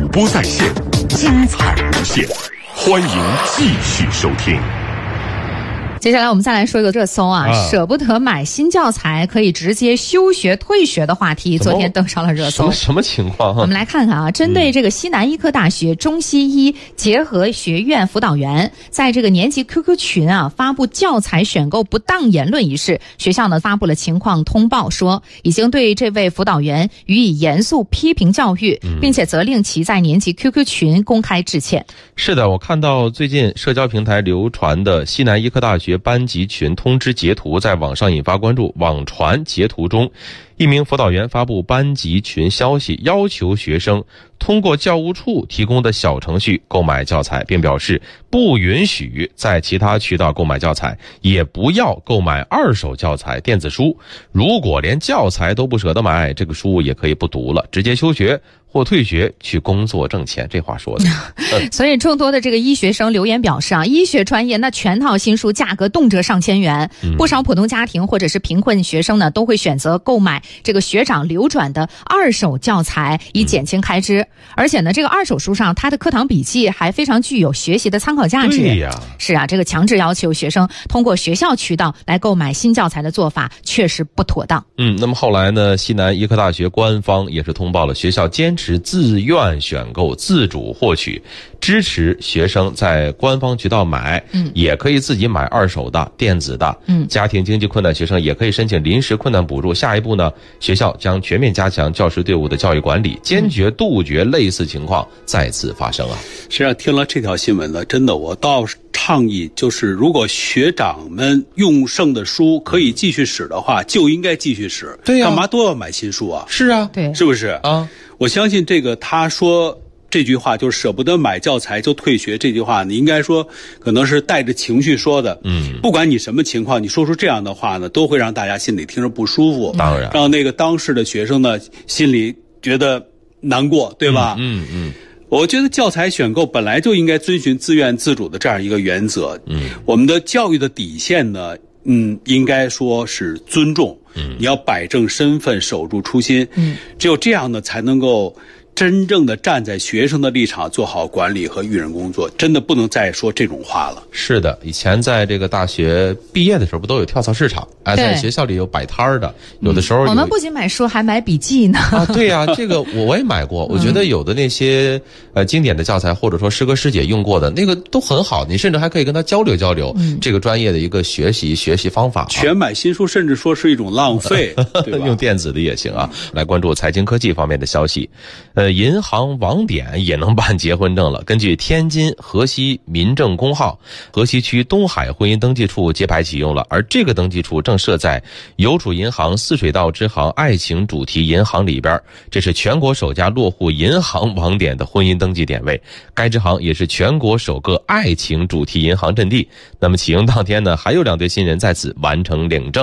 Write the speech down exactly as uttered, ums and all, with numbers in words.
播在线，精彩无限，欢迎继续收听。 接下来我们再来说一个热搜啊，啊舍不得买新教材可以直接休学退学的话题，昨天登上了热搜。 什么什么情况、啊？ 我们来看看啊，针对这个西南医科大学中西医结合学院辅导员在这个年级 Q Q 群啊发布教材选购不当言论一事，学校呢发布了情况通报，说已经对这位辅导员予以严肃批评教育，并且责令其在年级 Q Q 群公开致歉。 是的，我看到最近社交平台流传的西南医科大学班级群通知截图在网上引发关注。网传截图中，一名辅导员发布班级群消息，要求学生通过教务处提供的小程序购买教材，并表示不允许在其他渠道购买教材，也不要购买二手教材、电子书。如果连教材都不舍得买，这个书也可以不读了，直接休学或退学去工作挣钱。这话说的、嗯、 所以众多的这个医学生留言表示啊，医学专业那全套新书价格动辄上千元、嗯、不少普通家庭或者是贫困学生呢，都会选择购买这个学长流转的二手教材以减轻开支、嗯、而且呢这个二手书上它的课堂笔记还非常具有学习的参考价值。 对呀， 是啊，这个强制要求学生通过学校渠道来购买新教材的做法确实不妥当。 嗯，那么后来呢，西南医科大学官方也是通报了学校坚持自愿选购、自主获取，支持学生在官方渠道买，嗯，也可以自己买二手的、电子的。嗯，家庭经济困难学生也可以申请临时困难补助。下一步呢，学校将全面加强教师队伍的教育管理，坚决杜绝类似情况再次发生啊！ 实际上，听了这条新闻呢，真的我倒倡议，就是如果学长们用剩的书可以继续使的话，就应该继续使。 对呀、啊， 干嘛都要买新书啊？ 是啊， 对， 是不是啊？ 我相信这个他说这句话就是舍不得买教材就退学这句话，你应该说可能是带着情绪说的。嗯，不管你什么情况，你说出这样的话呢，都会让大家心里听着不舒服。 当然， 让那个当事的学生呢心里觉得难过，对吧？ 嗯 嗯, 嗯。 我觉得教材选购本来就应该遵循自愿自主的这样一个原则。嗯，我们的教育的底线呢，嗯，应该说是尊重。嗯，你要摆正身份，守住初心。嗯，只有这样呢，才能够真正的站在学生的立场做好管理和育人工作。真的不能再说这种话了。 是的，以前在这个大学毕业的时候不都有跳蚤市场？哎，在学校里有摆摊儿的，有的时候、嗯、 我们不仅买书还买笔记呢。 啊，对呀、啊，这个我我也买过。我觉得有的那些呃经典的教材，或者说师哥师姐用过的那个都很好，你甚至还可以跟他交流交流、嗯、这个专业的一个学习学习方法、啊。 全买新书，甚至说是一种浪费，对吧？ 用电子的也行啊。来关注财经科技方面的消息，呃，银行网点也能办结婚证了。根据天津河西民政公号，河西区东海婚姻登记处揭牌启用了，而这个登记处正设在邮储银行泗水道支行爱情主题银行里边，这是全国首家落户银行网点的婚姻登记点位。该支行也是全国首个爱情主题银行阵地。那么启用当天呢，还有两对新人在此完成领证。